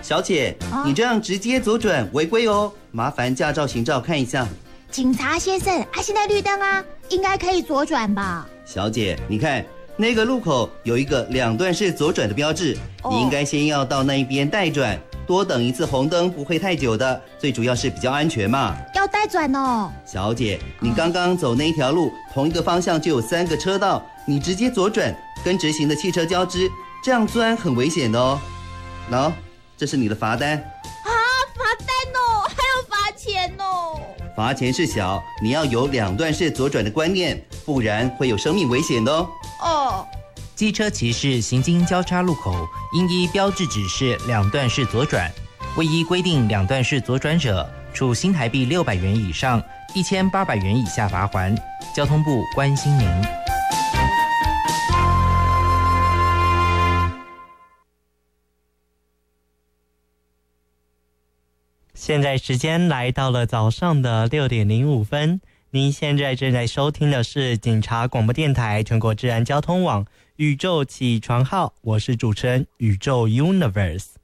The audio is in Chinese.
小姐，你这样直接左转违规哦，麻烦驾照、行照看一下。 警察先生，现在绿灯啊，应该可以左转吧？ 小姐，你看那个路口有一个2段式左转的标志，你应该先要到那一边带转，多等一次红灯不会太久的，最主要是比较安全嘛。 要带转哦。 小姐，你刚刚走那一条路，同一个方向就有3个车道，你直接左转跟直行的汽车交织，这样钻很危险的哦。喏，这是你的罚单。 罚单哦，还要罚钱哦。 罚钱是小，你要有2段式左转的观念，不然会有生命危险的哦。 机车骑士行经交叉路口，应依标志指示2段式左转，未依规定2段式左转者，处新台币600元以上1800元以下罚锾。交通部关心您。 现在时间来到了早上的6点05分，您现在正在收听的是警察广播电台全国治安交通网宇宙起床号，我是主持人宇宙 Universe。